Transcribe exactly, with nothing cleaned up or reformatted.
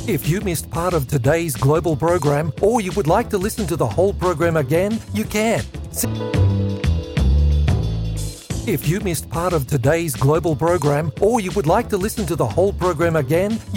If you missed part of today's global program, or you would like to listen to the whole program again, you can. If you missed part of today's global program, or you would like to listen to the whole program again,